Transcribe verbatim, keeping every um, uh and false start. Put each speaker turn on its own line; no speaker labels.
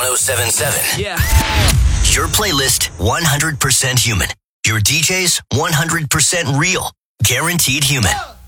oh seven seven.
Yeah.
Your playlist, one hundred percent human. Your D Js, one hundred percent real. Guaranteed human.